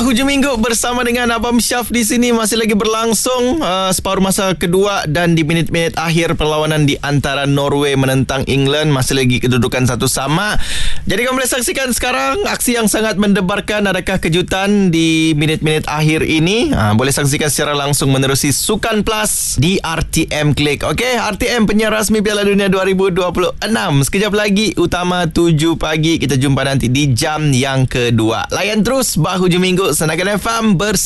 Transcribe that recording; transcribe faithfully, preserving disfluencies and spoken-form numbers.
Bahu hujung minggu bersama dengan Abang Syaf di sini masih lagi berlangsung uh, separuh masa kedua dan di minit-minit akhir perlawanan di antara Norway menentang England masih lagi kedudukan satu sama. Jadi kamu boleh saksikan sekarang aksi yang sangat mendebarkan. Adakah kejutan di minit-minit akhir ini? Uh, boleh saksikan secara langsung menerusi Sukan Plus di R T M Klik. Okey, R T M penyiar rasmi Piala Dunia dua ribu dua puluh enam. Sekejap lagi utama tujuh pagi kita jumpa nanti di jam yang kedua. Layan terus Bahu hujung minggu Senakan F M bersama